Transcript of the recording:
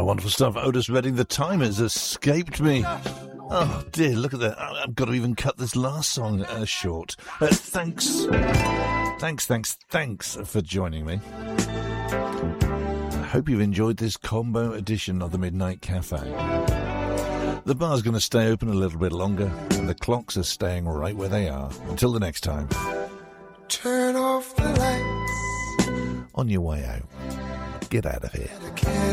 wonderful stuff. Otis Redding, the time has escaped me. Oh, dear, look at that. I've got to even cut this last song short. Thanks for joining me. I hope you've enjoyed this combo edition of the Midnight Cafe. The bar's going to stay open a little bit longer, and the clocks are staying right where they are. Until the next time. Turn off the lights. On your way out. Get out of here.